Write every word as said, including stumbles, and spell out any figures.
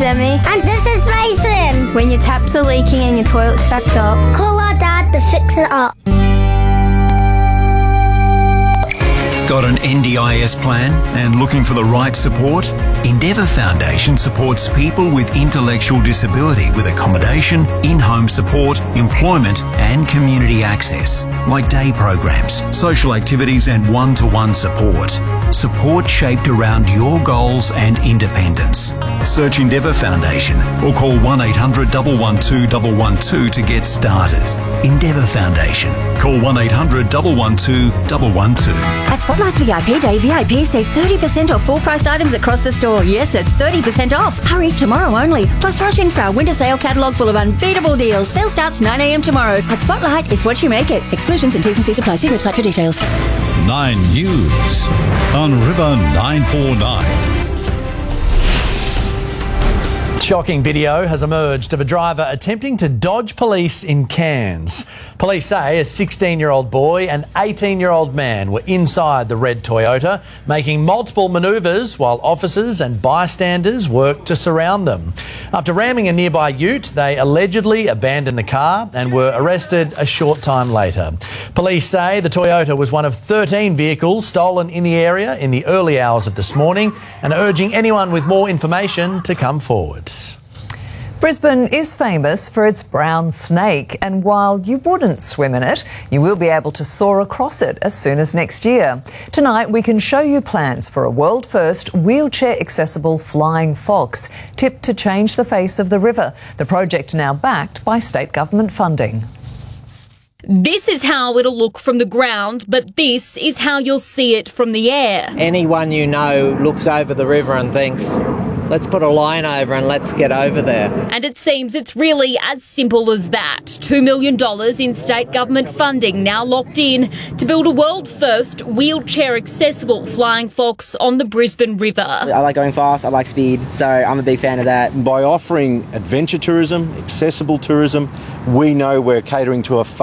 Demi. And this is Mason. When your taps are leaking and your toilet's backed up, call our dad to fix it up. Got an N D I S plan and looking for the right support? Endeavour Foundation supports people with intellectual disability with accommodation, in-home support, employment and community access, like day programs, social activities and one-to-one support. Support shaped around your goals and independence. Search Endeavour Foundation or call one eight hundred, one one two, one one two to get started. Endeavour Foundation. Call one eight hundred, one one two, one one two. At Spotlight's V I P Day, V I Ps save thirty percent off full-priced items across the store. Yes, that's thirty percent off. Hurry, tomorrow only. Plus, rush in for our winter sale catalogue full of unbeatable deals. Sale starts nine a m tomorrow. At Spotlight, it's what you make it. Exclusions and T's and C's apply. See website for details. Nine News on River nine four nine. Shocking video has emerged of a driver attempting to dodge police in Cairns. Police say a sixteen-year-old boy and eighteen-year-old man were inside the red Toyota, making multiple manoeuvres while officers and bystanders worked to surround them. After ramming a nearby ute, they allegedly abandoned the car and were arrested a short time later. Police say the Toyota was one of thirteen vehicles stolen in the area in the early hours of this morning and are urging anyone with more information to come forward. Brisbane is famous for its brown snake, and while you wouldn't swim in it, you will be able to soar across it as soon as next year. Tonight we can show you plans for a world-first wheelchair-accessible flying fox, tipped to change the face of the river. The project now backed by state government funding. This is how it'll look from the ground, but this is how you'll see it from the air. Anyone you know looks over the river and thinks, let's put a line over and let's get over there. And it seems it's really as simple as that. Two million dollars in state government funding now locked in to build a world-first wheelchair-accessible flying fox on the Brisbane River. I like going fast, I like speed, so I'm a big fan of that. By offering adventure tourism, accessible tourism, we know we're catering to a